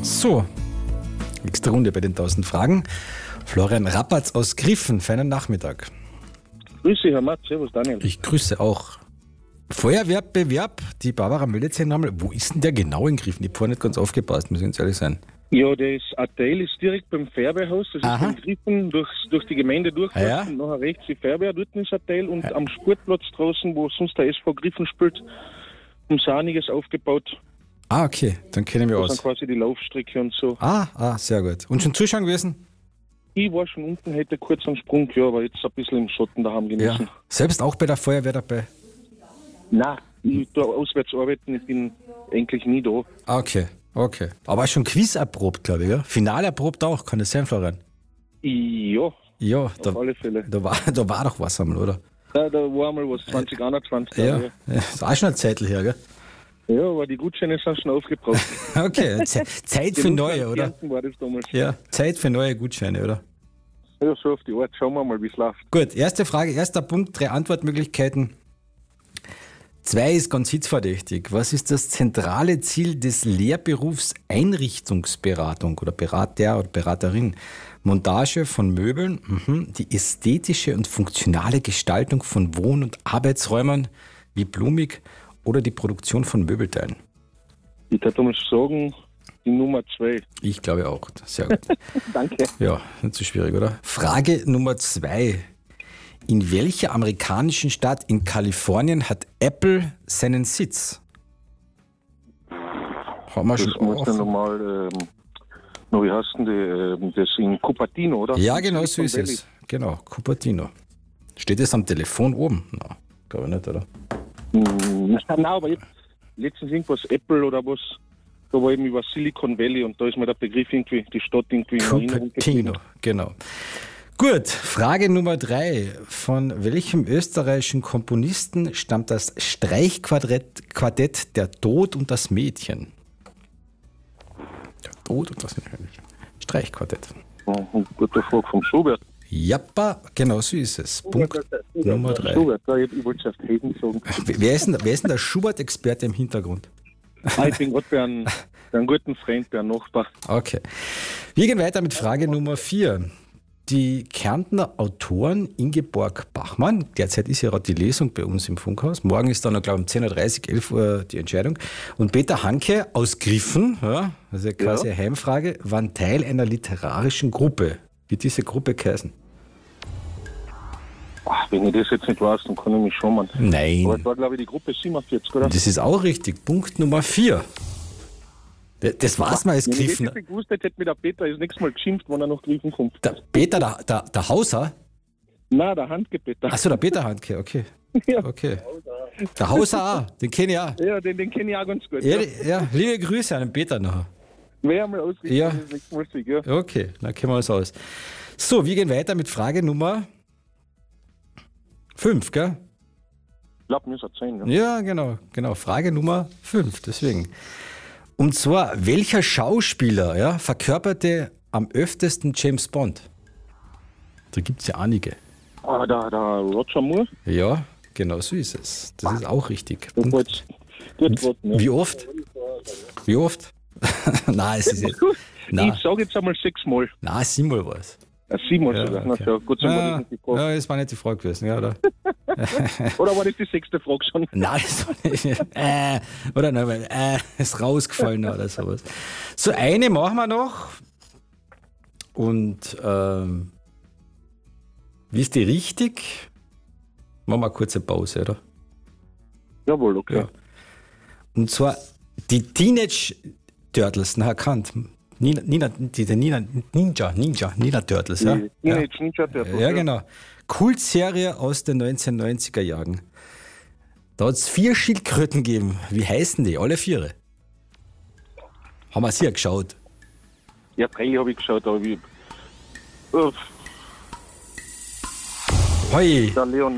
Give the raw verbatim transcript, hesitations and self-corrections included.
So, nächste Runde bei den tausend Fragen. Florian Rappatz aus Griffen, feinen Nachmittag. Grüße, Herr Matt. Servus, Daniel. Ich grüße auch. Feuerwehrbewerb, die Barbara meldet sich nochmal. Wo ist denn der genau in Griffen? Ich habe vorher nicht ganz aufgepasst, muss ich ganz ehrlich sein. Ja, das Atelier ist direkt beim Feuerwehrhaus. Das Aha. ist in Griffen durch, durch die Gemeinde durch. Ah, ja? Und nachher rechts die Feuerwehr, dort ist das Atelier. Und am Sportplatz draußen, wo sonst der S V Griffen spielt, haben sie einiges aufgebaut. Ah, okay, dann kennen wir Das aus. sind quasi die Laufstrecke und so. Ah, ah, sehr gut. Und schon zuschauen gewesen? Ich war schon unten, hätte kurz einen Sprung, ja, aber jetzt ein bisschen im Schatten daheim genießen. Ja. Selbst auch bei der Feuerwehr dabei? Nein, ich da auswärts arbeiten, ich bin eigentlich nie da. Ah, okay, okay. Aber schon Quiz erprobt, glaube ich, ja? Final erprobt auch, kann das sein, Florian? Ja, Ja, da, auf alle Fälle. da, war, da war doch was einmal, oder? Da, da war mal was, zwanzig einundzwanzig. Ja, aber ja. Ist auch schon ein Zeitl her, gell? Ja, aber die Gutscheine sind schon aufgebraucht. Okay, Ze- Zeit für neue, oder? War das damals. Ja, Zeit für neue Gutscheine, oder? Ja, so auf die Art. Schauen wir mal, wie es läuft. Gut, erste Frage, erster Punkt, drei Antwortmöglichkeiten. Zwei ist ganz hitzverdächtig. Was ist das zentrale Ziel des Lehrberufs Einrichtungsberatung oder Berater oder Beraterin? Montage von Möbeln, mhm. die ästhetische und funktionale Gestaltung von Wohn- und Arbeitsräumen, wie blumig, oder die Produktion von Möbelteilen? Ich würde mal sagen, die Nummer zwei. Ich glaube auch. Sehr gut. Danke. Ja, nicht so schwierig, oder? Frage Nummer zwei. In welcher amerikanischen Stadt in Kalifornien hat Apple seinen Sitz? Haben wir Das schon muss dann offen. nochmal, ähm, no, wie heißt denn die, ähm, das in Cupertino, oder? Ja, genau so ist Silicon es. Genau, Cupertino. Steht das am Telefon oben? Nein, glaube ich nicht, oder? Valley. Nein, aber jetzt, letztens irgendwas Apple oder was, da war eben über Silicon Valley und da ist mir der Begriff irgendwie, die Stadt irgendwie in Erinnerung Cupertino, geblieben. genau. Gut, Frage Nummer drei. Von welchem österreichischen Komponisten stammt das Streichquartett Quartett Der Tod und das Mädchen? Der Tod und das Mädchen. Streichquartett. Mhm, Gute Frage vom Schubert. Jappa, genau so ist es. Punkt Nummer drei. Schubert, ja, ich wollte es erst Hayden sagen. Wer ist denn, wer ist denn der Schubert-Experte im Hintergrund? Ah, ich bin gerade bei einem, bei einem guten Freund, bei einem Nachbar. Okay. Wir gehen weiter mit Frage Nummer vier. Die Kärntner Autorin Ingeborg Bachmann, derzeit ist ja gerade die Lesung bei uns im Funkhaus, morgen ist dann, noch, glaube ich, um zehn Uhr dreißig, elf Uhr die Entscheidung. Und Peter Hanke aus Griffen, ja, also quasi Ja. eine Heimfrage, waren Teil einer literarischen Gruppe. Wie diese Gruppe geheißen? Ach, wenn ich das jetzt nicht weiß, dann kann ich mich schon mal. Aber Nein, es war, glaube ich, die Gruppe siebenundvierzig, oder? das ist auch richtig. Punkt Nummer vier. Das war's mal als Wenn ich das Griffner. nicht gewusst hätte, hätte mir der Peter das nächste Mal geschimpft, wenn er nach Griffen kommt. Der Peter, der, der, der Hauser? Nein, der Handgepeter. Achso, der Peter Handke, okay. Ja. Okay. Der Hauser auch, den kenne ich auch. Ja, den, den kenne ich auch ganz gut. Ja, Ja. ja, liebe Grüße an den Peter noch. Wer einmal ausrichten, Ja. das nächste Mal sich, ja. Okay, dann kennen wir uns aus. So, wir gehen weiter mit Frage Nummer fünf, gell? Ich glaube, mir ist zehn, ja. Ja, genau, genau. Frage Nummer fünf, deswegen. Und zwar, welcher Schauspieler ja, verkörperte am öftesten James Bond? Da gibt es ja einige. Ah, der, der Roger Moore, Ja, genau so ist es. Das ist auch richtig. der Und wollte gut warten, ja. wie oft? Wie oft? Nein, es ist jetzt. Nein, Ich sage jetzt einmal sechsmal. nein siebenmal war es. Äh, siebenmal Ja, sogar. okay. Na, ja, gut, so war das Ja, nicht die Frage. ja, das war nicht die Frage gewesen, ja, oder? Oder war das die sechste Frage schon? Nein, das war nicht. Äh, oder nein, äh, ist rausgefallen oder sowas. So, eine machen wir noch. Und ähm, wisst ihr richtig? Machen wir eine kurze Pause, oder? Jawohl, okay. Ja. Und zwar die Teenage Turtles, na erkannt. Nina, Nina, die, der Nina, Ninja, Ninja, Nina Turtles, ja? Die Ja. Teenage Ninja Turtles. Ja, genau. Kultserie aus den neunzehnhundertneunziger Jahren. Da hat es vier Schildkröten gegeben. Wie heißen die? Alle vier. Haben wir sie geschaut. Ja, drei habe ich geschaut, aber ich. Äh, Hoi. der Leonardo.